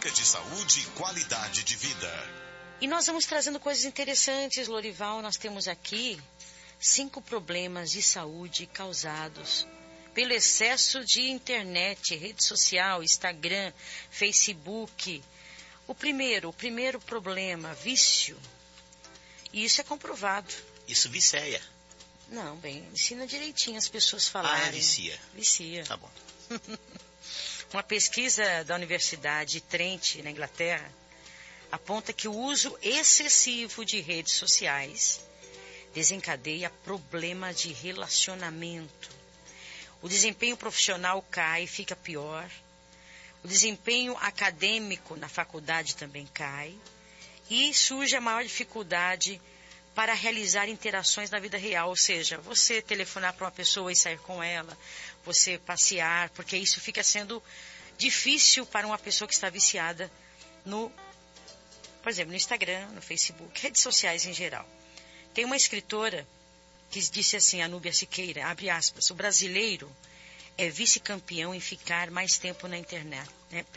dica de saúde e qualidade de vida. E nós vamos trazendo coisas interessantes, Lorival. Nós temos aqui 5 problemas de saúde causados pelo excesso de internet, rede social, Instagram, Facebook. O primeiro problema, vício. E isso é comprovado. Isso vicia. Não, bem, ensina direitinho as pessoas falarem. Vicia. Vicia. Tá bom. Uma pesquisa da Universidade de Trent, na Inglaterra, aponta que o uso excessivo de redes sociais desencadeia problema de relacionamento. O desempenho profissional cai, fica pior. O desempenho acadêmico na faculdade também cai. E surge a maior dificuldade para realizar interações na vida real, ou seja, você telefonar para uma pessoa e sair com ela, você passear, porque isso fica sendo difícil para uma pessoa que está viciada por exemplo, no Instagram, no Facebook, redes sociais em geral. Tem uma escritora que disse assim, a Núbia Siqueira, abre aspas, o brasileiro é vice-campeão em ficar mais tempo na internet,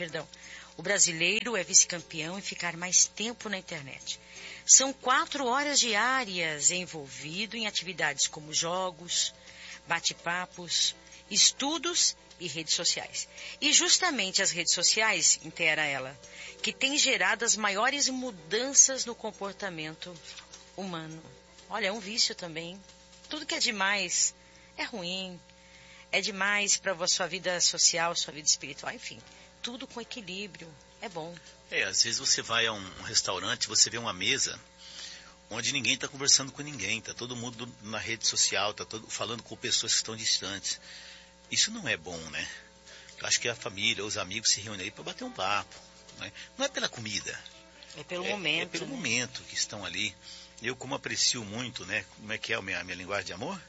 o brasileiro é vice-campeão em ficar mais tempo na internet. São 4 horas diárias envolvido em atividades como jogos, bate-papos, estudos e redes sociais. E justamente as redes sociais, inteira ela, que têm gerado as maiores mudanças no comportamento humano. Olha, é um vício também. Tudo que é demais é ruim. É demais para a sua vida social, sua vida espiritual, enfim. Tudo com equilíbrio. É bom. Às vezes você vai a um restaurante, você vê uma mesa onde ninguém está conversando com ninguém, está todo mundo na rede social, está todo falando com pessoas que estão distantes. Isso não é bom, né? Eu acho que a família, os amigos se reúnem aí para bater um papo. Né? Não é pela comida. É pelo momento. É pelo momento que estão ali. Eu, como aprecio muito, né? Como é que é a minha linguagem de amor?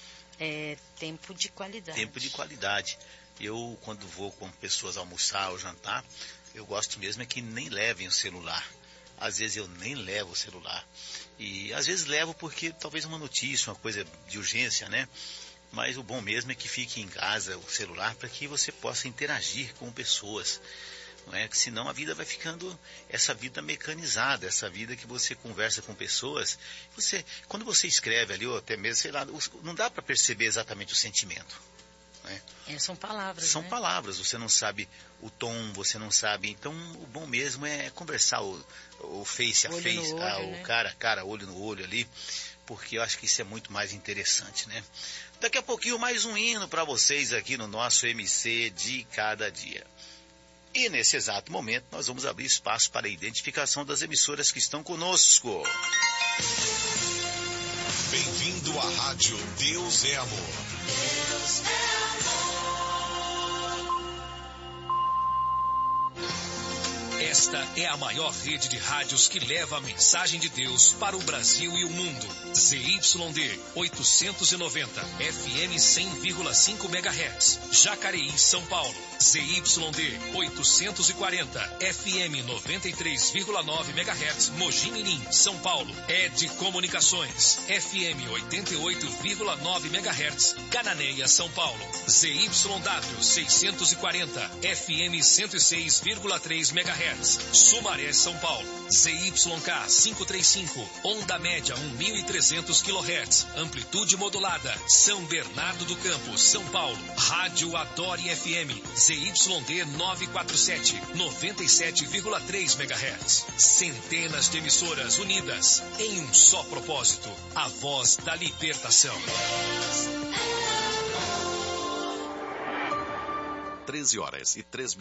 É tempo de qualidade. Tempo de qualidade. Eu, quando vou com pessoas almoçar ou jantar, eu gosto mesmo é que nem levem o celular. Às vezes eu nem levo o celular. E às vezes levo porque talvez uma notícia, uma coisa de urgência, né? Mas o bom mesmo é que fique em casa o celular para que você possa interagir com pessoas. Não é? Senão a vida vai ficando essa vida mecanizada, essa vida que você conversa com pessoas. Quando você escreve ali, ou até mesmo, sei lá, não dá para perceber exatamente o sentimento. Né? São palavras. São palavras, você não sabe o tom, você não sabe. Então o bom mesmo é conversar o face a olho face, olho, o cara a cara, olho no olho ali, porque eu acho que isso é muito mais interessante, né? Daqui a pouquinho mais um hino para vocês aqui no nosso MC de cada dia. E nesse exato momento nós vamos abrir espaço para a identificação das emissoras que estão conosco. Bem-vindo à Rádio Deus é Amor. Deus é amor. Esta é a maior rede de rádios que leva a mensagem de Deus para o Brasil e o mundo. ZYD 890, FM 100,5 MHz, Jacareí, São Paulo. ZYD 840, FM 93,9 MHz, Mogi Mirim, São Paulo. ED Comunicações, FM 88,9 MHz, Cananéia, São Paulo. ZYW 640, FM 106,3 MHz, Sumaré, São Paulo. ZYK 535, onda média 1.300 kHz, amplitude modulada, São Bernardo do Campo, São Paulo. Rádio Adore FM, ZYD 947, 97,3 MHz. Centenas de emissoras unidas em um só propósito, a voz da libertação. 13h03